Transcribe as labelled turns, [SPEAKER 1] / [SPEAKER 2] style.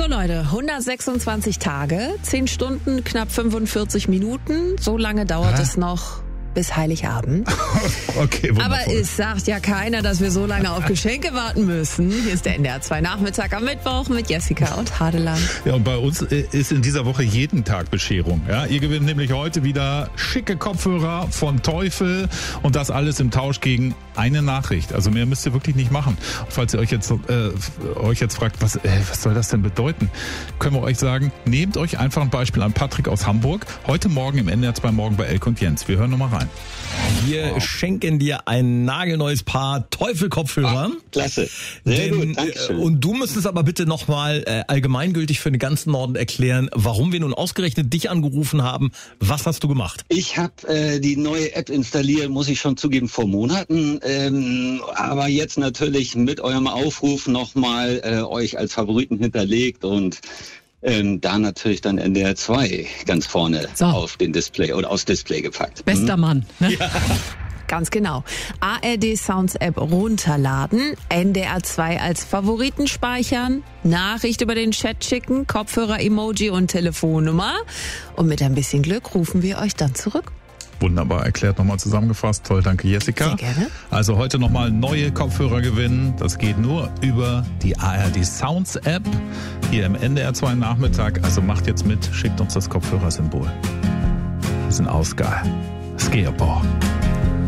[SPEAKER 1] Leute, 126 Tage, 10 Stunden, knapp 45 Minuten. So lange dauert es noch bis Heiligabend.
[SPEAKER 2] Okay, wundervoll.
[SPEAKER 1] Aber es sagt ja keiner, dass wir so lange auf Geschenke warten müssen. Hier ist der NDR 2 Nachmittag am Mittwoch mit Jessica und Hadeland.
[SPEAKER 2] Ja, und bei uns ist in dieser Woche jeden Tag Bescherung. Ja, ihr gewinnt nämlich heute wieder schicke Kopfhörer von Teufel und das alles im Tausch gegen eine Nachricht. Also mehr müsst ihr wirklich nicht machen. Und falls ihr euch jetzt fragt, was soll das denn bedeuten, können wir euch sagen, nehmt euch einfach ein Beispiel an Patrick aus Hamburg. Heute Morgen im NDR 2 Morgen bei Elke und Jens. Wir hören nochmal rein.
[SPEAKER 3] Wir schenken dir ein nagelneues Paar Teufel-Kopfhörer.
[SPEAKER 4] Klasse. Sehr gut, Dankeschön.
[SPEAKER 3] Und du müsstest aber bitte nochmal allgemeingültig für den ganzen Norden erklären, warum wir nun ausgerechnet dich angerufen haben. Was hast du gemacht?
[SPEAKER 4] Ich habe die neue App installiert, muss ich schon zugeben, vor Monaten. Aber jetzt natürlich mit eurem Aufruf nochmal euch als Favoriten hinterlegt und da natürlich dann NDR 2 ganz vorne auf den Display oder aufs Display gepackt.
[SPEAKER 1] Bester Mann. Ne? Ja. Ganz genau. ARD Sounds App runterladen, NDR 2 als Favoriten speichern, Nachricht über den Chat schicken, Kopfhörer-Emoji und Telefonnummer. Und mit ein bisschen Glück rufen wir euch dann zurück.
[SPEAKER 2] Wunderbar erklärt, nochmal zusammengefasst. Toll, danke Jessica.
[SPEAKER 1] Sehr gerne.
[SPEAKER 2] Also heute nochmal neue Kopfhörer gewinnen. Das geht nur über die ARD Sounds App hier im NDR 2 Nachmittag. Also macht jetzt mit, schickt uns das Kopfhörersymbol. Wir sind ausgeil. Skateboard.